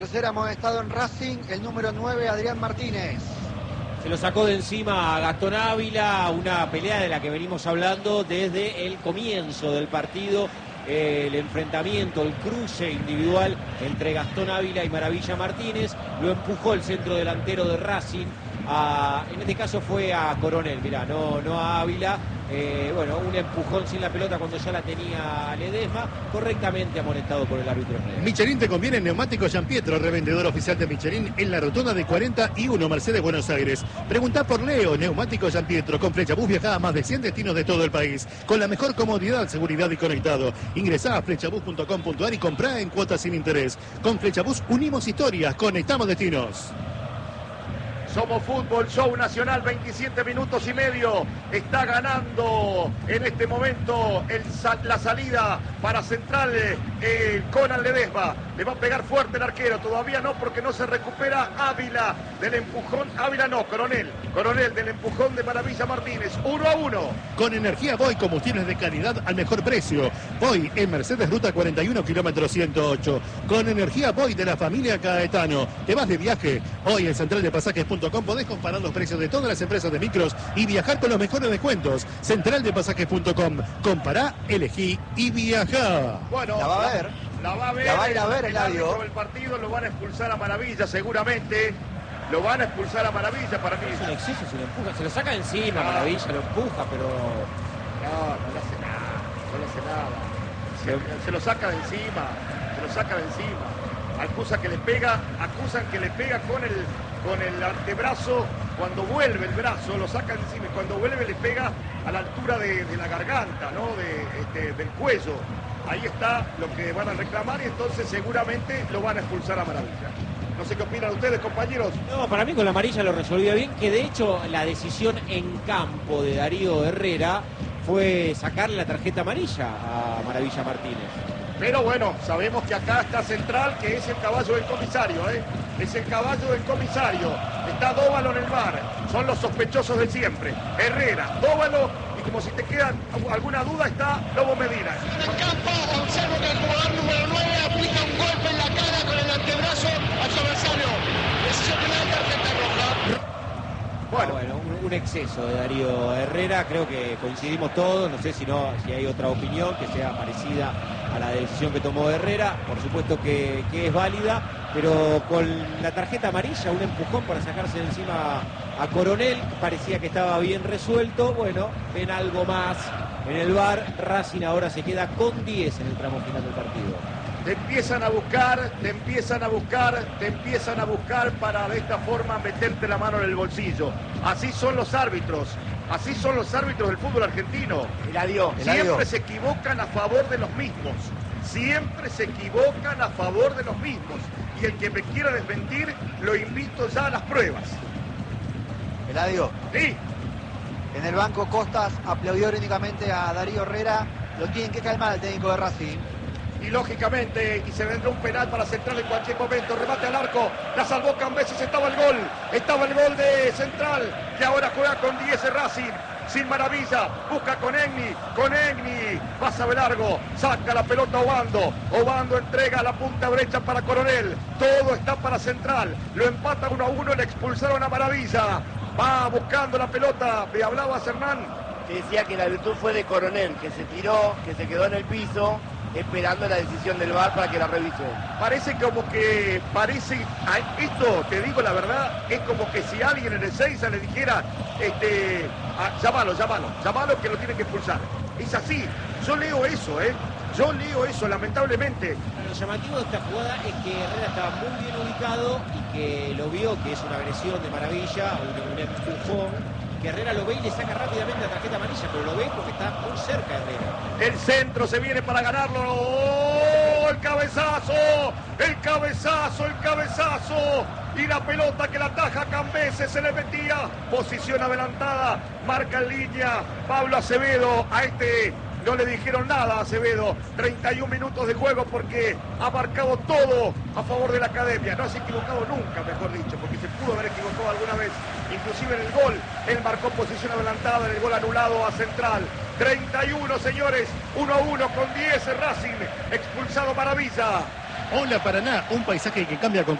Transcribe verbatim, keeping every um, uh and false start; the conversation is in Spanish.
Tercer amonestado en Racing, el número nueve, Adrián Martínez. Se lo sacó de encima a Gastón Ávila, una pelea de la que venimos hablando desde el comienzo del partido. El enfrentamiento, el cruce individual entre Gastón Ávila y Maravilla Martínez. Lo empujó el centro delantero de Racing. A, en este caso fue a Coronel, mirá, no, no a Ávila. Eh, bueno, un empujón sin la pelota cuando ya la tenía Ledesma, correctamente amonestado por el árbitro. Michelin te conviene en Neumáticos San Pietro, revendedor oficial de Michelin en la rotonda de cuarenta y uno Mercedes, Buenos Aires. Preguntá por Leo, Neumáticos San Pietro, con Flechabús viajá a más de cien destinos de todo el país, con la mejor comodidad, seguridad y conectado. Ingresá a flechabús punto com punto ar y comprá en cuotas sin interés. Con Flechabús unimos historias, conectamos destinos. Somos Fútbol, show nacional, veintisiete minutos y medio. Está ganando en este momento el, la salida para Central eh, Conan Ledesma. Le va a pegar fuerte el arquero, todavía no porque no se recupera Ávila del empujón. Ávila no, Coronel. Coronel del empujón de Maravilla Martínez. Uno a uno. Con energía Boy, combustibles de calidad al mejor precio. Boy en Mercedes Ruta cuarenta y uno, kilómetro ciento ocho. Con energía Boy de la familia Caetano. ¿Te vas de viaje? Hoy en central de pasajes punto com podés comparar los precios de todas las empresas de micros y viajar con los mejores descuentos. central de pasajes punto com. Compará, elegí y viajá. Bueno, la va a ver. La va a ver. La va a ir a ver, el árbitro del partido. Lo van a expulsar a Maravilla seguramente. Lo van a expulsar a Maravilla para mí. Es un exceso, se lo empuja, se lo saca encima, no. Maravilla, lo empuja, pero... No, no le hace nada, no le hace nada. Se, se lo saca de encima, se lo saca de encima. Acusa que le pega, acusan que le pega con el, con el antebrazo, cuando vuelve el brazo, lo saca de encima, y cuando vuelve le pega a la altura de, de la garganta, ¿no? De, este, del cuello. Ahí está lo que van a reclamar y entonces seguramente lo van a expulsar a Maravilla. No sé qué opinan ustedes, compañeros. No, para mí con la amarilla lo resolvió bien, que de hecho la decisión en campo de Darío Herrera fue sacarle la tarjeta amarilla a Maravilla Martínez. Pero bueno, sabemos que acá está Central, que es el caballo del comisario, ¿eh? Es el caballo del comisario. Está Dóvalo en el bar. Son los sospechosos de siempre. Herrera, Dóvalo, y como si te queda alguna duda está Lobo Medina. En el campo, observo que el jugador número nueve aplica un golpe en la cara con el antebrazo al adversario. Decisión penal, tarjeta roja. Bueno, bueno un, un exceso de Darío Herrera, creo que coincidimos todos, no sé si no, si hay otra opinión que sea parecida a la decisión que tomó Herrera, por supuesto que, que es válida, pero con la tarjeta amarilla, un empujón para sacarse de encima a Coronel, parecía que estaba bien resuelto. Bueno, ven algo más en el V A R, Racing ahora se queda con diez en el tramo final del partido. Te empiezan a buscar, te empiezan a buscar, te empiezan a buscar para de esta forma meterte la mano en el bolsillo. Así son los árbitros, así son los árbitros del fútbol argentino. Eladio, Siempre Eladio. se equivocan a favor de los mismos, siempre se equivocan a favor de los mismos. Y el que me quiera desmentir, lo invito ya a las pruebas. Eladio. Sí. En el banco Costas aplaudió únicamente a Darío Herrera. Lo tienen que calmar el técnico de Racing. Y lógicamente, y se vendrá un penal para Central en cualquier momento. Remate al arco, la salvó Cambeses, estaba el gol. Estaba el gol de Central, que ahora juega con diez Racing. Sin Maravilla, busca con Egni, con Egni, pasa de largo, saca la pelota Obando. Obando entrega la punta derecha para Coronel. Todo está para Central. Lo empata uno a uno, le expulsaron a Maravilla. Va buscando la pelota, me hablaba Hernán. Que decía que la virtud fue de Coronel, que se tiró, que se quedó en el piso, esperando la decisión del V A R para que la revise. Parece como que, parece, esto te digo la verdad, es como que si alguien en el Seiza le dijera, este, ah, llámalo, llámalo, llámalo que lo tienen que expulsar. Es así, yo leo eso, ¿eh? Yo leo eso, lamentablemente. Lo llamativo de esta jugada es que Herrera estaba muy bien ubicado y que lo vio, que es una agresión de Maravilla, un, un empujón, que Herrera lo ve y le saca rápidamente la tarjeta amarilla, pero lo ve porque está muy cerca Herrera. El centro se viene para ganarlo. ¡Oh, el cabezazo! ¡El cabezazo! ¡El cabezazo! Y la pelota que la ataja Cambeses se le metía. Posición adelantada. Marca en línea Pablo Acevedo. A este no le dijeron nada a Acevedo. treinta y un minutos de juego porque ha marcado todo a favor de la academia. No se ha equivocado nunca, mejor dicho, porque se pudo haber equivocado alguna vez. Inclusive en el gol, él marcó posición adelantada en el gol anulado a Central. treinta y uno, señores, uno a uno con diez Racing, expulsado Maravilla. Hola Paraná, un paisaje que cambia con